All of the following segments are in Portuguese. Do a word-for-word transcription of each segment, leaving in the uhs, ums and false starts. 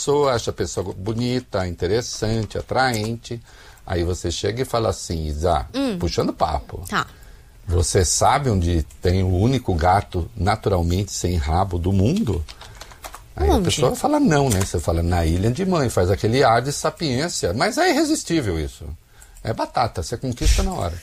pessoa, acha a pessoa bonita, interessante, atraente. Aí você chega e fala assim, Isa, hum. puxando papo. Tá. Você sabe onde tem o único gato naturalmente sem rabo do mundo? Aí onde? A pessoa fala não, né? Você fala na Ilha de Mãe, faz aquele ar de sapiência. Mas é irresistível isso. É batata, você conquista na hora.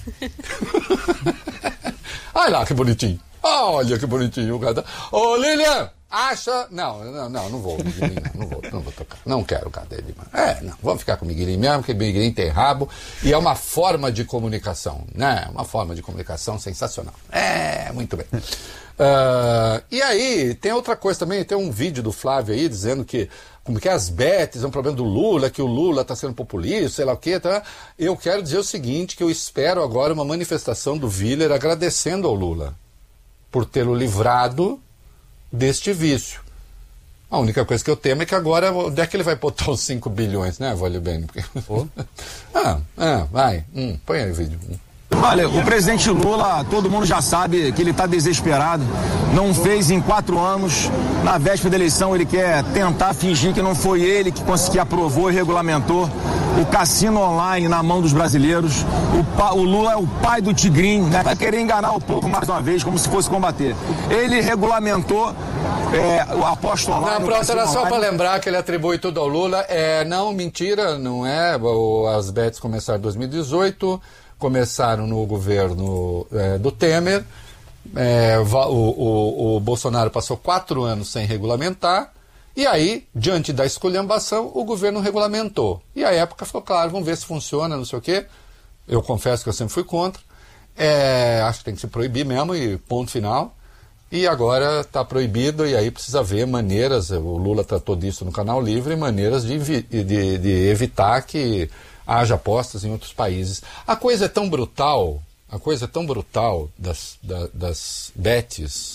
Olha lá que bonitinho. Olha que bonitinho o gato. Ô, Lilian, acha... Não, não, não, não vou, Miguelinho, não, não vou, não vou tocar. Não quero o gato dele, mano. É, não, vamos ficar com o Miguelinho mesmo, porque o Miguelinho tem rabo e é uma forma de comunicação, né? Uma forma de comunicação sensacional. É, muito bem. Uh, e aí, tem outra coisa também, tem um vídeo do Flávio aí dizendo que como que as betes é um problema do Lula, que o Lula está sendo populista, sei lá o quê, tá? Eu quero dizer o seguinte, que eu espero agora uma manifestação do Willer agradecendo ao Lula por tê-lo livrado deste vício. A única coisa que eu temo é que agora, onde é que ele vai botar os cinco bilhões, né, Vale Bem? Oh. ah, ah, vai, hum, põe aí o vídeo. Olha, o presidente Lula, todo mundo já sabe que ele está desesperado, não fez em quatro anos, na véspera da eleição ele quer tentar fingir que não foi ele que, que aprovou e regulamentou o cassino online na mão dos brasileiros. O, pa, o Lula é o pai do tigrinho, né? Vai querer enganar o povo mais uma vez, como se fosse combater. Ele regulamentou é, o aposto online. Não, pronto, era só para lembrar que ele atribui tudo ao Lula. É, não, mentira, não é. As bets começaram em dois mil e dezoito, começaram no governo é, do Temer. É, o, o, o Bolsonaro passou quatro anos sem regulamentar. E aí, diante da esculhambação, o governo regulamentou. E a época ficou claro, vamos ver se funciona, não sei o quê. Eu confesso que eu sempre fui contra. É, acho que tem que se proibir mesmo e ponto final. E agora está proibido e aí precisa ver maneiras, o Lula tratou disso no Canal Livre, maneiras de, de, de evitar que haja apostas em outros países. A coisa é tão brutal, a coisa é tão brutal das, da, das bets.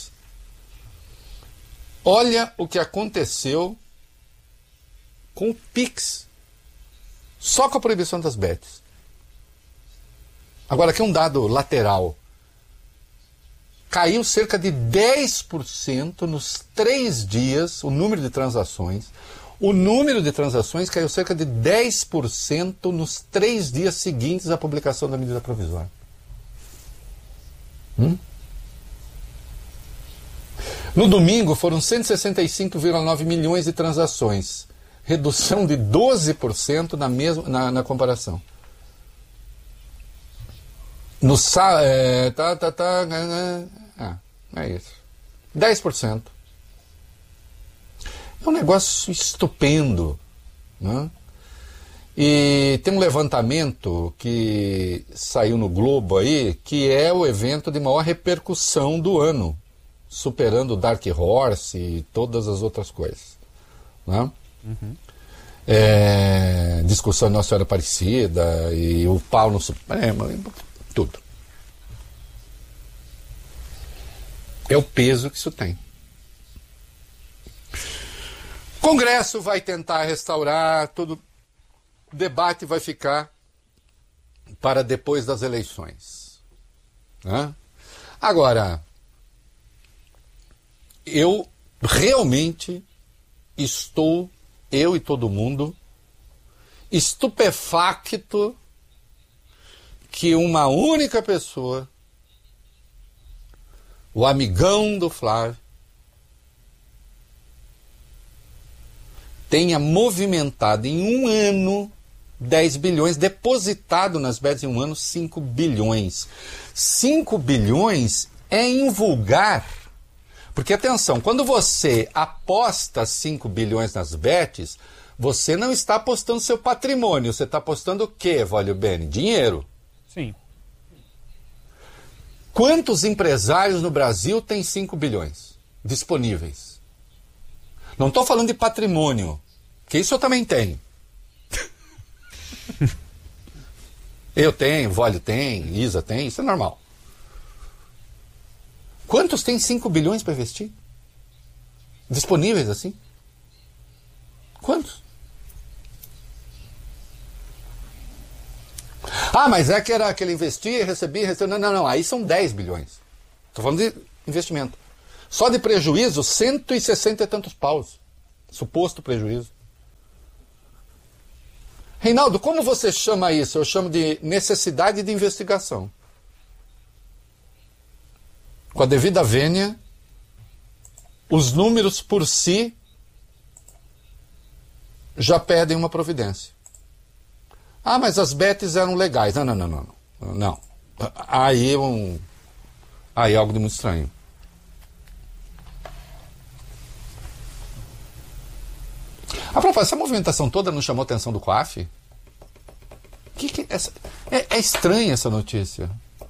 Olha o que aconteceu com o Pix, só com a proibição das bets. Agora, aqui um dado lateral. Caiu cerca de dez por cento nos três dias o número de transações. O número de transações caiu cerca de dez por cento nos três dias seguintes à publicação da medida provisória. Hum? No domingo foram cento e sessenta e cinco vírgula nove milhões de transações, redução de doze por cento na, mesma, na, na comparação. No sábado, é, tá, tá, tá, ah, é isso. dez por cento. É um negócio estupendo, né? E tem um levantamento que saiu no Globo aí, que é o evento de maior repercussão do ano, superando o Dark Horse e todas as outras coisas, né? Uhum. É, discussão de Nossa Senhora Aparecida e o pau no Supremo, tudo. É o peso que isso tem. O Congresso vai tentar restaurar, todo o debate vai ficar para depois das eleições, né? Agora, eu realmente estou, eu e todo mundo, estupefacto que uma única pessoa, o amigão do Flávio, tenha movimentado em um ano dez bilhões, depositado nas bets em um ano cinco bilhões. cinco bilhões é invulgar. Porque, atenção, quando você aposta cinco bilhões nas bets, você não está apostando seu patrimônio, você está apostando o quê, Vale Bene? Dinheiro. Sim. Quantos empresários no Brasil têm cinco bilhões disponíveis? Não estou falando de patrimônio, que isso eu também tenho. Eu tenho, Vale tem, Isa tem, isso é normal. Quantos têm cinco bilhões para investir? Disponíveis assim? Quantos? Ah, mas é que era que ele investia, recebia, recebia. Não, não, não. Aí são dez bilhões. Estou falando de investimento. Só de prejuízo, cento e sessenta e tantos paus. Suposto prejuízo. Reinaldo, como você chama isso? Eu chamo de necessidade de investigação. Com a devida vênia, os números por si já pedem uma providência. Ah, mas as betes eram legais. Não, não, não, não. Não. não. Aí, um, aí é algo de muito estranho. A propósito, essa movimentação toda não chamou a atenção do COAF? Que que essa, é, é estranha essa notícia.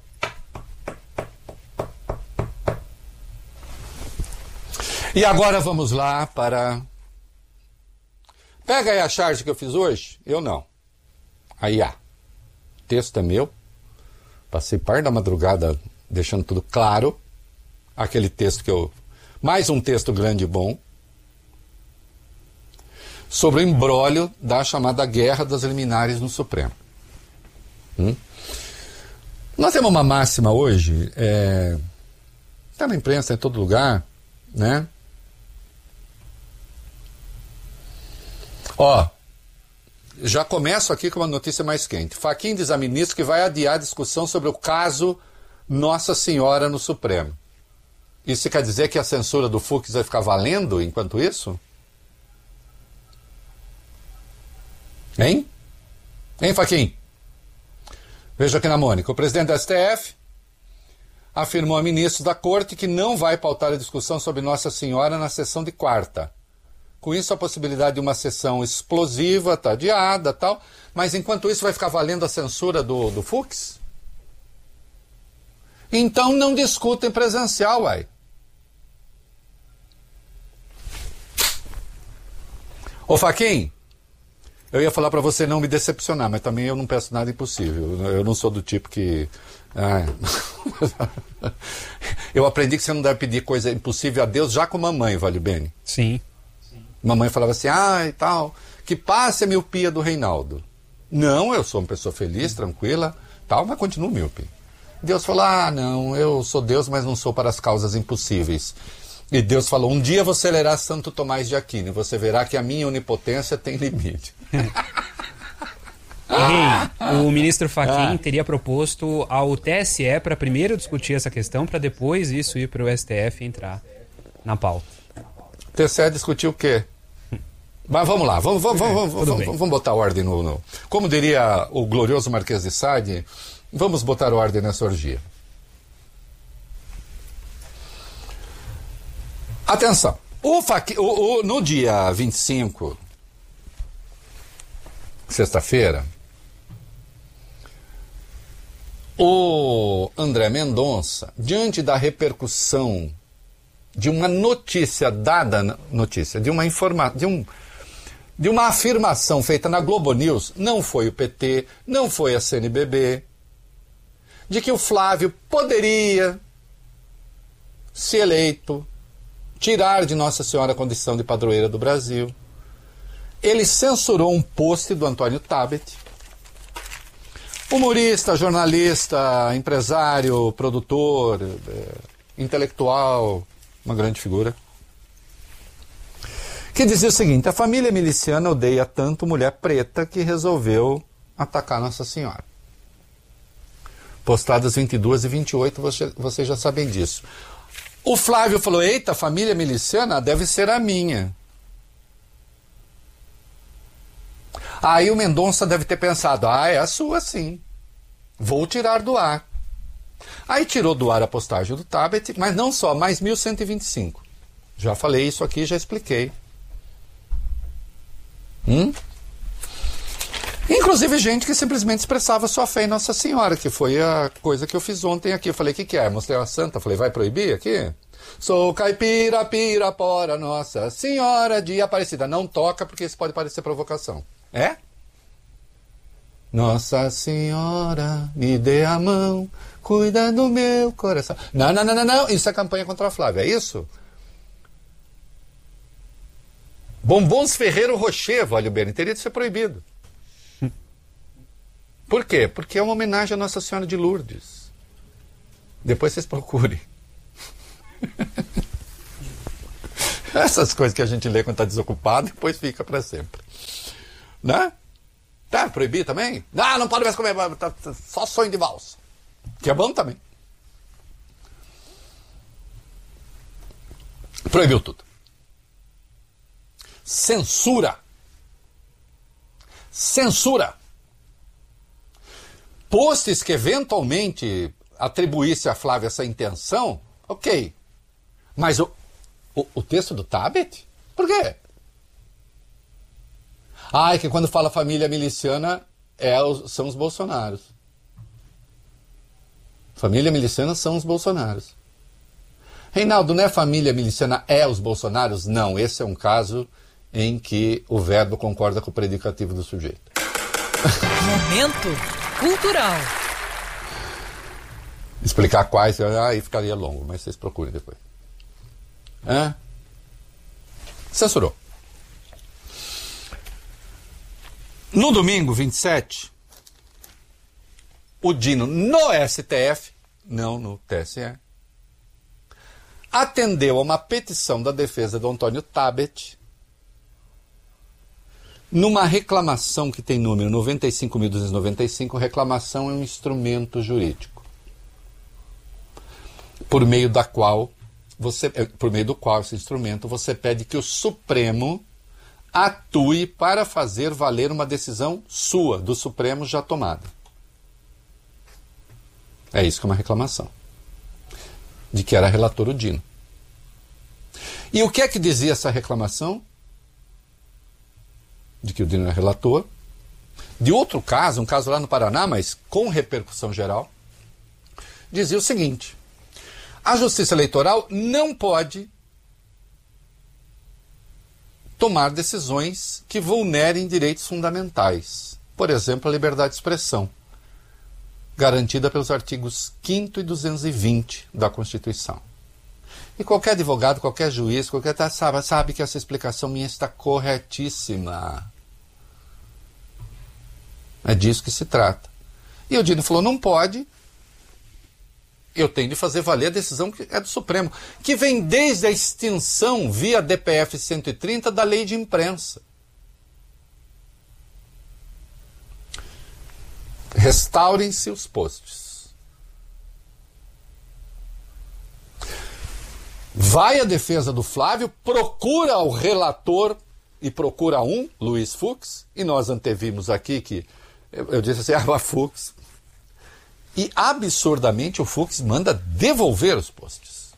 E agora vamos lá para... Pega aí a charge que eu fiz hoje. Eu não. Aí, ah, o texto é meu. Passei parte da madrugada deixando tudo claro. Aquele texto que eu... Mais um texto grande e bom. Sobre o imbróglio da chamada Guerra das Liminares no Supremo. Hum? Nós temos uma máxima hoje, é... está na imprensa, em todo lugar, né? Ó, já começo aqui com uma notícia mais quente. Fachin diz a ministro que vai adiar a discussão sobre o caso Nossa Senhora no Supremo. Isso quer dizer que a censura do Fux vai ficar valendo enquanto isso? Hein? Hein, Fachin? Veja aqui na Mônica. O presidente do S T F afirmou a ministros da Corte que não vai pautar a discussão sobre Nossa Senhora na sessão de quarta. Com isso, a possibilidade de uma sessão explosiva está adiada, tal. Mas enquanto isso vai ficar valendo a censura do, do Fux? Então não discutem presencial, uai. Ô Fachin, eu ia falar para você não me decepcionar, mas também eu não peço nada impossível. Eu não sou do tipo que... Ah. Eu aprendi que você não deve pedir coisa impossível a Deus já com mamãe, vale bem? Sim. Mamãe falava assim, ah, e tal, que passe a miopia do Reinaldo. Não, eu sou uma pessoa feliz, tranquila, tal, mas continuo míope. Deus falou, ah, não, eu sou Deus, mas não sou para as causas impossíveis. E Deus falou, um dia você lerá Santo Tomás de Aquino, e você verá que a minha onipotência tem limite. Rei, o ministro Fachin ah. teria proposto ao T S E para primeiro discutir essa questão, para depois isso ir para o S T F e entrar na pauta. O T S E discutiu o quê? Mas vamos lá, vamos, vamos, vamos, vamos, vamos, vamos botar ordem no, no... Como diria o glorioso Marquês de Sade, vamos botar ordem nessa orgia. Atenção, o Fachin, o, o, no dia vinte e cinco, sexta-feira, o André Mendonça, diante da repercussão de uma notícia dada, notícia, de uma informação, de, um, de uma afirmação feita na Globo News, não foi o P T, não foi a C N B B, de que o Flávio poderia, se eleito, tirar de Nossa Senhora a condição de padroeira do Brasil. Ele censurou um post do Antônio Tabet, humorista, jornalista, empresário, produtor, é, intelectual, uma grande figura, que dizia o seguinte: a família miliciana odeia tanto mulher preta que resolveu atacar Nossa Senhora. Postadas vinte e duas e vinte e oito, você, vocês já sabem disso. O Flávio falou, eita, família miliciana deve ser a minha. Aí o Mendonça deve ter pensado, ah, é a sua sim, vou tirar do ar. Aí tirou do ar a postagem do Tabet, mas não só, mais mil cento e vinte e cinco. Já falei isso aqui, já expliquei. Hum? Inclusive gente que simplesmente expressava sua fé em Nossa Senhora, que foi a coisa que eu fiz ontem aqui. Eu falei, o que, que é? Mostrei uma santa, falei, vai proibir aqui? Sou caipira, pirapora, Nossa Senhora de Aparecida. Não toca porque isso pode parecer provocação. É? Nossa Senhora, me dê a mão, cuida do meu coração. Não, não, não, não, não. Isso é campanha contra a Flávia, é isso? Bombons Ferreiro Rocher, vale bem, teria de ser proibido. Por quê? Porque é uma homenagem a Nossa Senhora de Lourdes. Depois vocês procurem. Essas coisas que a gente lê quando está desocupado, depois fica para sempre. Né? Tá, proibir também? Não, não pode mais comer, só sonho de valsa. Que é bom também. Proibiu tudo. Censura. Censura. Posts que eventualmente atribuísse a Flávia essa intenção, ok. Mas o, o, o texto do Tabet? Por quê? Ah, é que quando fala família miliciana é os, são os Bolsonaros. Família miliciana são os Bolsonaros. Reinaldo, não é família miliciana, é os Bolsonaros? Não, esse é um caso em que o verbo concorda com o predicativo do sujeito. Momento cultural. Explicar quais, aí ficaria longo, mas vocês procurem depois. Hã? Censurou. No domingo, vinte e sete, o Dino, no S T F, não no T S E, atendeu a uma petição da defesa do Antônio Tabet numa reclamação que tem número noventa e cinco mil duzentos e noventa e cinco. Reclamação é um instrumento jurídico por meio da qual você, por meio do qual esse instrumento você pede que o Supremo atue para fazer valer uma decisão sua, do Supremo, já tomada. É isso que é uma reclamação. De que era relator o Dino. E o que é que dizia essa reclamação? De que o Dino era relator. De outro caso, um caso lá no Paraná, mas com repercussão geral, dizia o seguinte: a Justiça Eleitoral não pode tomar decisões que vulnerem direitos fundamentais. Por exemplo, a liberdade de expressão, garantida pelos artigos quinto e duzentos e vinte da Constituição. E qualquer advogado, qualquer juiz, qualquer sabe, sabe que essa explicação minha está corretíssima. É disso que se trata. E o Dino falou, não pode, eu tenho de fazer valer a decisão que é do Supremo, que vem desde a extinção, via D P F cento e trinta, da lei de imprensa. Restaurem-se os posts. Vai a defesa do Flávio, procura o relator e procura um, Luiz Fux, e nós antevimos aqui que eu, eu disse assim, ah, Fux. E absurdamente o Fux manda devolver os posts.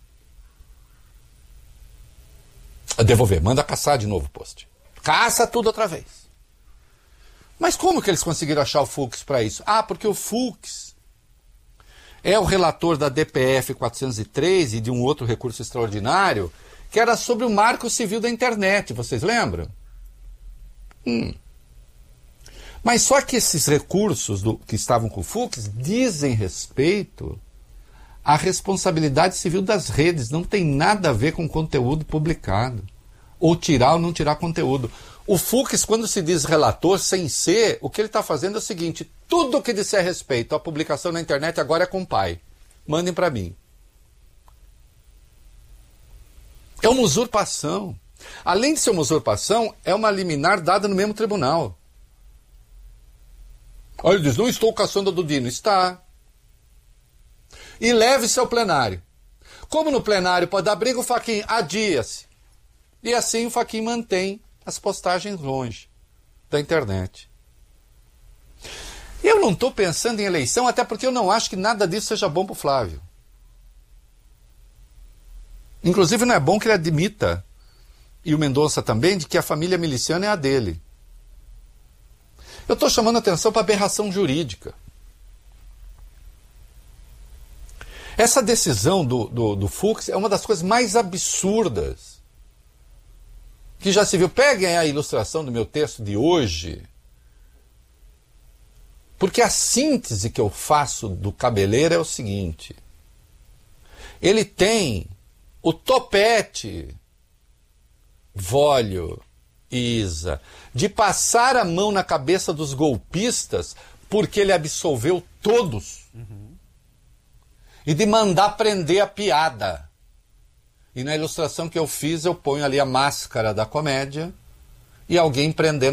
Devolver, manda caçar de novo o post. Caça tudo outra vez. Mas como que eles conseguiram achar o Fux para isso? Ah, porque o Fux é o relator da D P F quatrocentos e três e de um outro recurso extraordinário, que era sobre o Marco Civil da Internet, vocês lembram? Hum. Mas só que esses recursos do, que estavam com o Fux dizem respeito à responsabilidade civil das redes, não tem nada a ver com conteúdo publicado, ou tirar ou não tirar conteúdo. O Fux, quando se diz relator, sem ser, o que ele está fazendo é o seguinte: tudo que disser respeito à publicação na internet agora é com o pai. Mandem para mim. É uma usurpação. Além de ser uma usurpação, é uma liminar dada no mesmo tribunal. Olha, ele diz, não estou caçando a do Dino. Está. E leve-se ao plenário. Como no plenário pode dar briga, o Fachin adia-se. E assim o Fachin mantém as postagens longe da internet. Eu não estou pensando em eleição, até porque eu não acho que nada disso seja bom para o Flávio. Inclusive não é bom que ele admita, e o Mendonça também, de que a família miliciana é a dele. Eu estou chamando a atenção para a aberração jurídica. Essa decisão do, do, do Fux é uma das coisas mais absurdas que já se viu. Peguem a ilustração do meu texto de hoje, porque a síntese que eu faço do Cabeleira é o seguinte: ele tem o topete, Vólio e Isa, de passar a mão na cabeça dos golpistas porque ele absolveu todos, uhum, e de mandar prender a piada. E na ilustração que eu fiz, eu ponho ali a máscara da comédia e alguém prendendo